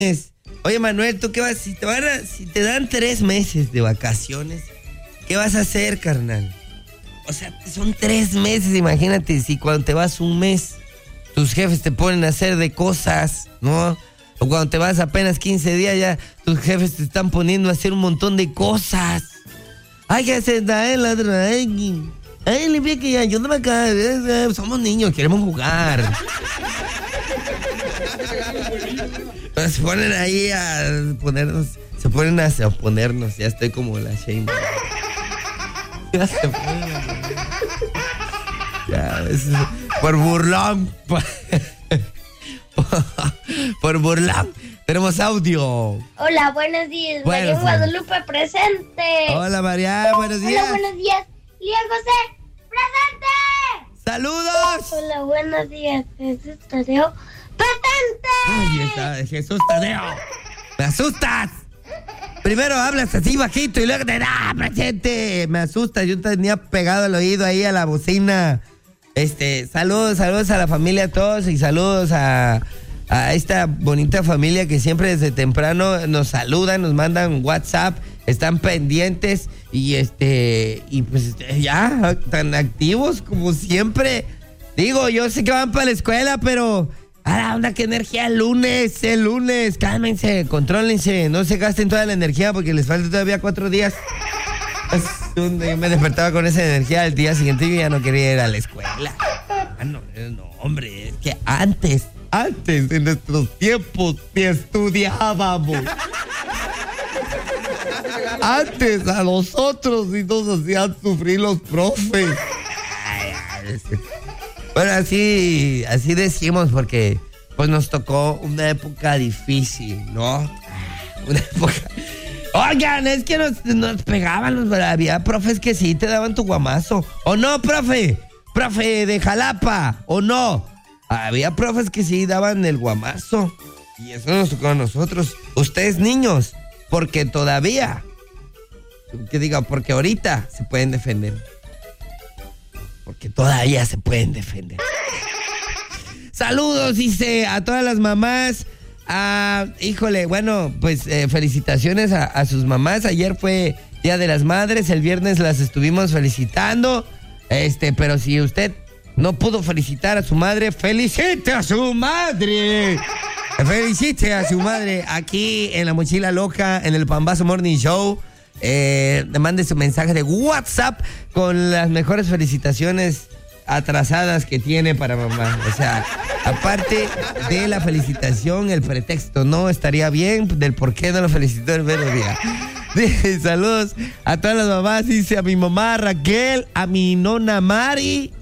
Oye, Manuel, ¿tú qué vas? Si te dan 3 meses de vacaciones, ¿qué vas a hacer, carnal? O sea, son 3 meses, imagínate, si cuando te vas un mes, tus jefes te ponen a hacer de cosas, ¿no? O cuando te vas apenas 15 días, ya tus jefes te están poniendo a hacer un montón de cosas. Hay que hacer la otra. Ay, limpia que ya, ayúdame acá. Somos niños, queremos jugar. Pero se ponen ahí a ponernos, ya estoy como la Shane. Ya se ponen. Ya, por burlón. Por burlón. Tenemos audio. Hola, buenos días. María Guadalupe presente. Hola, María, buenos días. Hola, buenos días. Lía José, presente. ¡Saludos! Hola, buenos días. Jesús Tadeo, presente. Ahí está, Jesús Tadeo. ¡Me asustas! Primero hablas así bajito y luego te da presente. Me asustas, yo tenía pegado el oído ahí a la bocina. Saludos a la familia a todos y saludos a esta bonita familia que siempre desde temprano nos saludan, nos mandan WhatsApp, están pendientes y pues ya tan activos como siempre. Digo, yo sé que van para la escuela, pero a la onda, qué energía el lunes, cálmense, contrólense, no se gasten toda la energía porque les falta todavía 4 días. Yo me despertaba con esa energía al día siguiente y ya no quería ir a la escuela. No, hombre, es que antes, en nuestros tiempos, ni estudiábamos. Antes a nosotros sí nos hacían sufrir los profes. Bueno, así decimos porque pues nos tocó una época difícil, ¿no? Una época... Oigan, es que nos pegaban, había profes que sí te daban tu guamazo. ¿O no, profe? Profe de Jalapa, ¿o no? Había profes que sí daban el guamazo. Y eso nos tocó a nosotros. Ustedes niños, porque todavía, porque ahorita se pueden defender. Porque todavía se pueden defender. Saludos, dice, a todas las mamás. Híjole, bueno, pues felicitaciones a sus mamás. Ayer fue Día de las Madres, el viernes las estuvimos felicitando. Pero si usted no pudo felicitar a su madre, felicite a su madre. Felicite a su madre aquí en La Mochila Loca, en el Pambazo Morning Show. Le mande su mensaje de WhatsApp con las mejores felicitaciones atrasadas que tiene para mamá. O sea, aparte de la felicitación, el pretexto no estaría bien del por qué no lo felicitó el mero día. Dice, saludos a todas las mamás, dice a mi mamá Raquel, a mi nona Mari,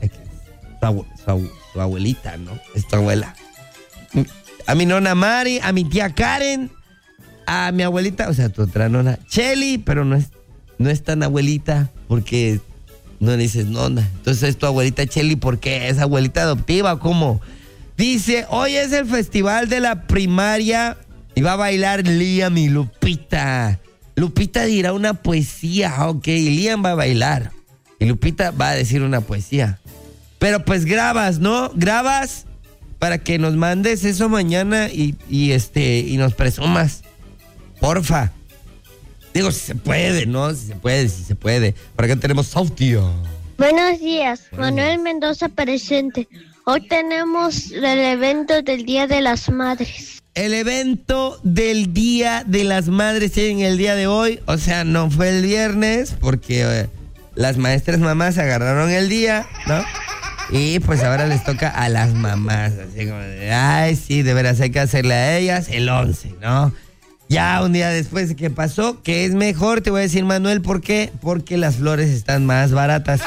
su abuelita, ¿no? Es tu abuela. A mi nona Mari, a mi tía Karen, a mi abuelita, o sea, tu otra nona Cheli, pero no es tan abuelita porque no le dices nona. Entonces es tu abuelita Cheli porque es abuelita adoptiva, ¿cómo? Dice, hoy es el festival de la primaria y va a bailar Liam y Lupita. Lupita dirá una poesía, ok, Liam va a bailar y Lupita va a decir una poesía. Pero pues grabas, ¿no? Grabas para que nos mandes eso mañana y nos presumas. Porfa. Digo, si se puede, ¿no? Si se puede. Por acá tenemos audio. Buenos días, Manuel Mendoza presente. Hoy tenemos el evento del Día de las Madres. El evento del Día de las Madres en el día de hoy, o sea, no fue el viernes porque las maestras mamás agarraron el día, ¿no? Y pues ahora les toca a las mamás, así como de, ay, sí, de veras hay que hacerle a ellas el 11, ¿no? Ya un día después de que pasó, que es mejor, te voy a decir, Manuel, ¿por qué? Porque las flores están más baratas.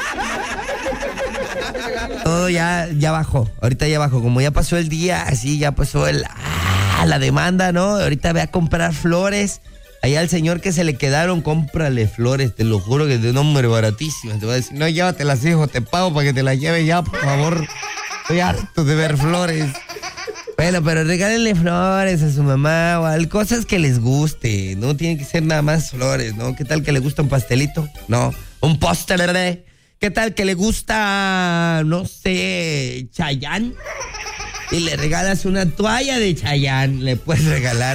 Todo ya bajó, ahorita ya bajó, como ya pasó el día, así ya pasó la demanda, ¿no? Ahorita ve a comprar flores, allá al señor que se le quedaron, cómprale flores, te lo juro que es de un hombre baratísimo. Te voy a decir, no, llévatelas, hijo, te pago para que te las lleves ya, por favor. Estoy harto de ver flores. Bueno, pero regálenle flores a su mamá o cosas que les guste, no tiene que ser nada más flores, ¿no? ¿Qué tal que le gusta un pastelito? No, un póster, ¿qué tal que le gusta, no sé, Chayanne? y le regalas una toalla de Chayanne. Le puedes regalar